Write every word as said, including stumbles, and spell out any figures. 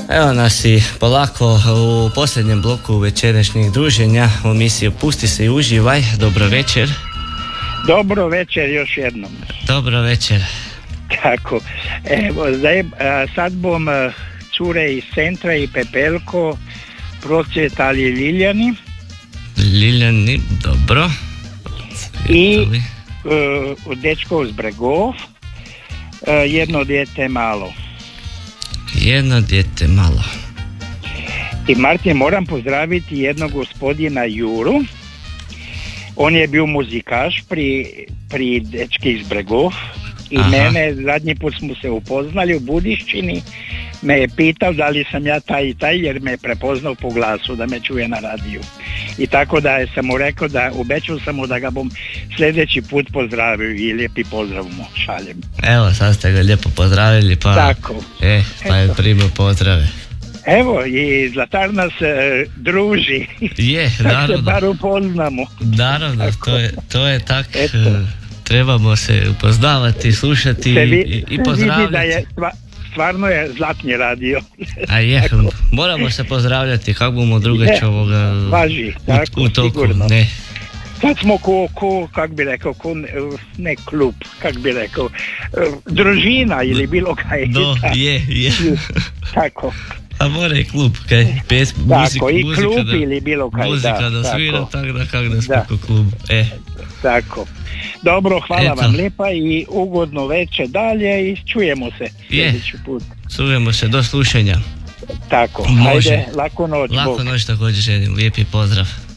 Evo nas i polako u posljednjem bloku večerašnjeg druženja u emisiji Pusti se i uživaj. Dobro večer. Dobro večer još jednom. Dobro večer. Tako, evo, zdaj, sad bom cure iz centra i Pepelko procvjetali liljani. Liljani, dobro. Cvjetovi. I uh, dečko z bregov, uh, jedno dijete malo. Jedno dijete malo. I Martin, moram pozdraviti jednog gospodina Juru. On je bio muzikaš pri, pri dečki iz bregov. I Aha. mene, zadnji put smo se upoznali u Budišćini, me je pitao da li sam ja taj i taj, jer me je prepoznao po glasu da me čuje na radiju. I tako da sam mu rekao da obećao sam mu da ga bom sljedeći put pozdravio i lijepi pozdrav mu šaljem. Evo, sad ste ga lijepo pozdravili, pa tako. E, pa je primio pozdrave. Evo, i Zlatar nas e, druži. Je, naravno. Da se bar upoznamo. Naravno, to je, to je tak... Eto. Trebamo se upoznavati, slušati vi, i, i pozdravljati. Vidi da je, stvarno je zlatni radio. A je, moramo se pozdravljati, kako bomo drugače ovoga važi, tako, u, u toku. Sigurno. Ne. Sad smo ko, ko kak bi rekao, ko, ne klub, kak bi rekao, družina ili bilo kaj. No, je, je. Tako. A mora i klub, kaj, pes, tako, muzik, i muzika klub da, ili bilo kaj. Muzika da, da svira, tako. tako da kak da smo ko klub. E. Tako. Dobro, hvala Eto. vam lijepa i ugodno večer dalje i čujemo se sljedeći put. Čujemo se, do slušanja. Tako, Može. Ajde, laku noć. Laku Bog. noć također želim, lijepi pozdrav.